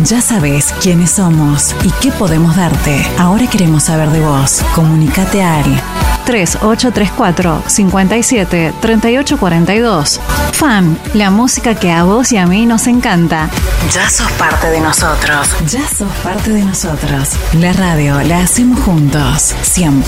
Ya sabes quiénes somos y qué podemos darte. Ahora queremos saber de vos. Comunicate al 3834 57 38 42. Fan, la música que a vos y a mí nos encanta. Ya sos parte de nosotros. Ya sos parte de nosotros. La radio la hacemos juntos, siempre.